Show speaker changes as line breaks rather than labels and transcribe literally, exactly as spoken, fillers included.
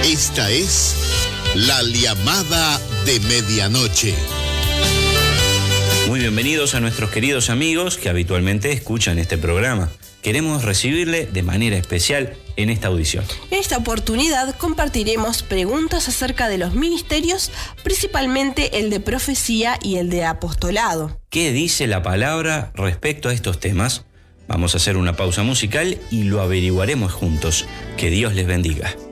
Esta es La Llamada de Medianoche.
Muy bienvenidos a nuestros queridos amigos que habitualmente escuchan este programa. Queremos recibirle de manera especial en esta audición.
En esta oportunidad compartiremos preguntas acerca de los ministerios, principalmente el de profecía y el de apostolado.
¿Qué dice la palabra respecto a estos temas? Vamos a hacer una pausa musical y lo averiguaremos juntos. Que Dios les bendiga.